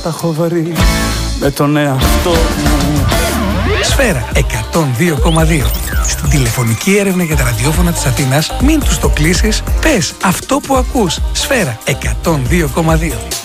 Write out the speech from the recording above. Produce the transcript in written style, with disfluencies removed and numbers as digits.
τα έχω βρει με τον εαυτό μου. Σφαίρα 102,2. Στην τηλεφωνική έρευνα για τα ραδιόφωνα της Αθήνας, μην τους το κλείσεις, πες αυτό που ακούς. Σφαίρα 102,2.